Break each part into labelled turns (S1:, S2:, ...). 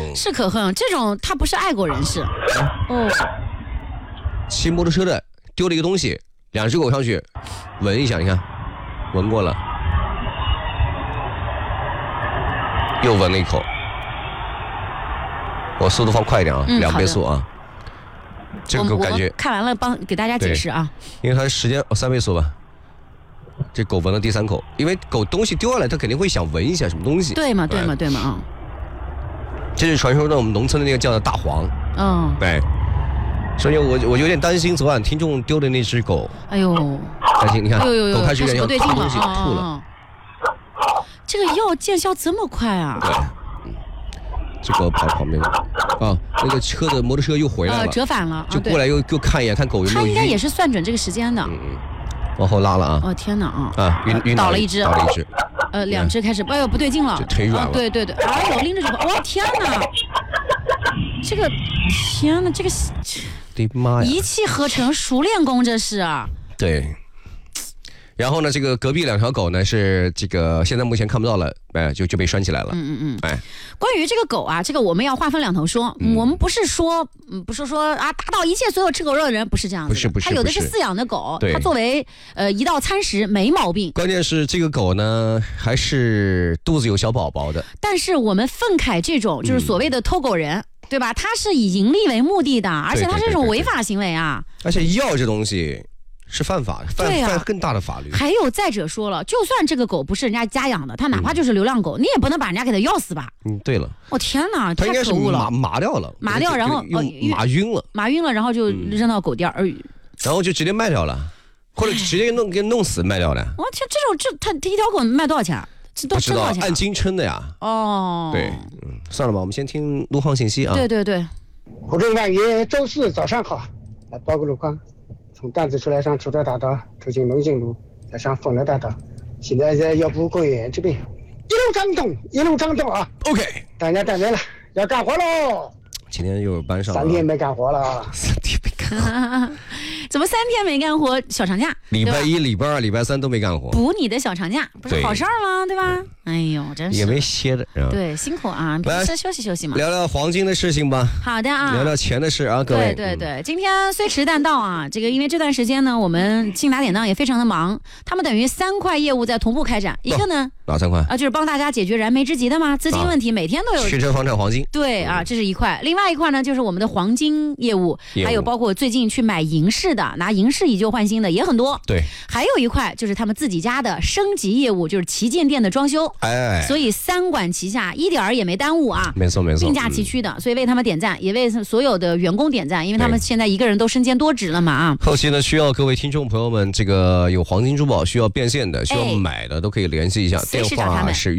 S1: 是可恨，这种他不是爱国人士。哦，
S2: 骑摩托车的丢了一个东西，2只狗上去闻一下，你看，闻过了，又闻了一口。我速度放快一点啊，2倍速啊。这个狗感觉
S1: 看完了，给大家解释啊。
S2: 因为它时间3倍速吧。这狗闻了第3口，因为狗东西丢下来，它肯定会想闻一下什么东西。
S1: 对嘛啊。
S2: 这是传说中我们农村的那个叫的大黄。
S1: 嗯。
S2: 对。所以我有点担心昨晚听众丢的那只狗。
S1: 哎呦。
S2: 担心，你看，狗开始有点要吐东西，吐了。
S1: 这个药见效这么快啊？
S2: 对。这个跑旁边啊，那个摩托车又回来了，
S1: 折返了，
S2: 就过来又看一眼，看狗有没有晕。
S1: 他应该也是算准这个时间的。
S2: 往后拉了啊！
S1: 哦天哪
S2: 啊！晕
S1: 倒了一只，2只开始，哎呦不对劲了，
S2: 就腿软了。
S1: 对，哎呦拎着就跑，哇天哪！这个
S2: 的妈呀！
S1: 一气呵成，熟练工这是啊。
S2: 对。然后呢，这个隔壁2条狗呢是这个现在目前看不到了，就被拴起来了。
S1: 关于这个狗啊，这个我们要划分2头说。我们不是说啊，打倒一切所有吃狗肉的人，不是这样子的。不是，它有的是饲养的狗，它作为一道餐食没毛病。
S2: 关键是这个狗呢，还是肚子有小宝宝的。
S1: 但是我们愤慨这种就是所谓的偷狗人。对吧？他是以盈利为目的的，而且他是这种违法行为啊。
S2: 而且药这东西是犯法，犯更大的法律。
S1: 还有再者说了，就算这个狗不是人家家养的，它哪怕就是流浪狗，你也不能把人家给它药死吧？
S2: 对了。
S1: 我天哪，
S2: 它应该是
S1: 麻
S2: 掉了，
S1: 然后麻晕了，然后就扔到狗店
S2: 然后就直接卖掉了，或者直接给弄死卖掉的。
S1: 我天，它一条狗卖多少钱？
S2: 不知道，按斤称的呀。
S1: 哦，
S2: 对，算了吧，我们先听路况信息啊。
S1: 对。
S3: 湖州万源周4早上好，来报个路况。从担子出来上出德大道，出进龙井路，再上丰乐大道，现在在药圃公园这边，一路张东啊。
S2: OK，
S3: 大家单位了，要干活喽。
S2: 今天又班上了
S3: 3天没干活了。
S2: 3天没干活。
S1: 怎么3天没干活？小长假，
S2: 礼拜1、礼拜2、礼拜3都没干活，
S1: 补你的小长假不是好事儿吗？对吧？哎呦，真是
S2: 也没歇着，
S1: 对，辛苦啊，平时休息休息嘛。
S2: 聊聊黄金的事情吧。
S1: 好的啊，
S2: 聊聊钱的事啊，各位。
S1: 对，今天虽迟但到啊，这个因为这段时间呢，我们庆达典当也非常的忙，他们等于3块业务在同步开展，一个呢。
S2: 哪3块啊？
S1: 就是帮大家解决燃眉之急的嘛，资金问题每天都有。
S2: 汽车、房产、黄金。
S1: 对啊，这是一块，另外一块呢就是我们的黄金业务，还有包括最近去买银饰的，拿银饰以旧换新的也很多。
S2: 对，
S1: 还有一块就是他们自己家的升级业务，就是旗舰店的装修。所以3管齐下，一点儿也没耽误啊。
S2: 没错，
S1: 并驾齐驱的，所以为他们点赞，也为所有的员工点赞，因为他们现在一个人都身兼多职了嘛啊。
S2: 后期呢，需要各位听众朋友们，这个有黄金珠宝需要变现的，需要买的都可以联系一下，电话是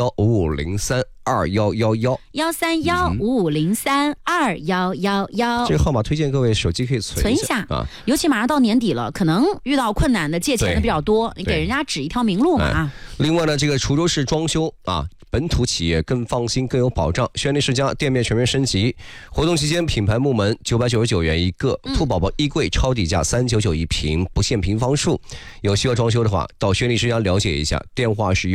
S2: 131-5503-2111，131-5503-2111。这个号码推荐各位手机可以存一下啊，
S1: 尤其马上到年底了，可能遇到困难的借钱的比较多，你给人家指一条明路嘛啊。
S2: 另外呢，这个滁州市装修啊，本土企业更放心更有保障，轩尼诗家店面全面升级，活动期间品牌木门999元一个，兔宝宝衣柜超底价399一平，不限平方数。有需要装修的话，到轩尼诗家了解一下，电话是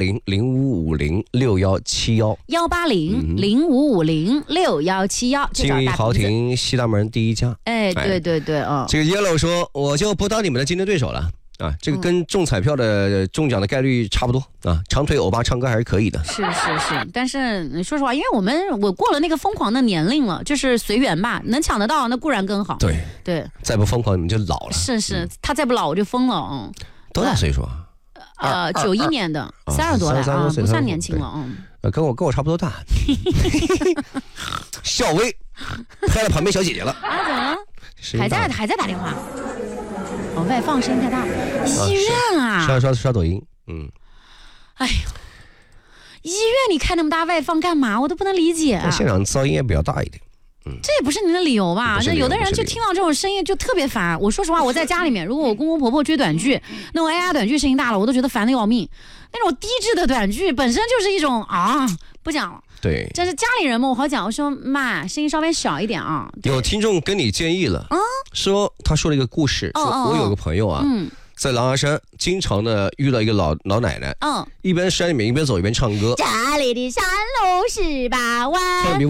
S2: 180-0550-6171，180-0550-6171。 金逸豪庭西大门第一家。
S1: 对啊。
S2: 这个 Yellow 说，我就不当你们的竞争对手了。啊，这个跟中彩票的中奖的概率差不多啊，长腿欧巴唱歌还是可以的。
S1: 是，但是说实话，因为我过了那个疯狂的年龄了，就是随缘吧，能抢得到那固然更好。对，
S2: 再不疯狂你们就老了。
S1: 是，他再不老我就疯了。
S2: 多大岁数
S1: 啊？91年的，30多了啊，不算年轻了。
S2: 跟我差不多大。小薇拍了旁边小姐姐了。
S1: 啊？怎么了？还在打电话？外放声音太大，医院啊！
S2: 刷抖音，
S1: 哎呦，医院你开那么大外放干嘛？我都不能理解。
S2: 现场噪音也比较大一点，
S1: 这也不是你的理由吧？那有的人就听到这种声音就特别烦。我说实话，我在家里面，如果我公公婆婆追短剧，那我AI短剧声音大了，我都觉得烦得要命。那种低质的短剧本身就是一种不讲了。
S2: 对，
S1: 这是家里人嘛，我好讲。我说妈，声音稍微小一点啊。
S2: 有听众跟你建议了，说他说了一个故事，说我有个朋友啊，在狼牙山经常的遇到一个老奶奶，一边山里面一边走一边唱歌。
S1: 这里的山路十八弯。